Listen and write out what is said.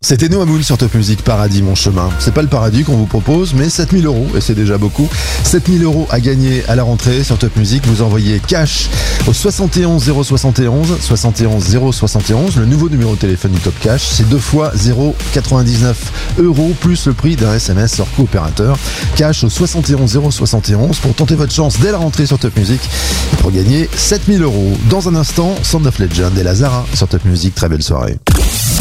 C'était No Moon sur Top Music, Paradis mon chemin. C'est pas le paradis qu'on vous propose, mais 7000 €, et c'est déjà beaucoup. 7000 € à gagner à la rentrée sur Top Music. Vous envoyez cash au 71 071, 71 071, le nouveau numéro de téléphone du Top Cash. C'est 2 fois 0,99 € plus le prix d'un SMS hors coopérateur. Cash au 71 071 pour tenter votre chance dès la rentrée sur Top Music et pour gagner 7000 €. Dans un instant, Sound of Legend et Lazara sur Top Music. Très belle soirée.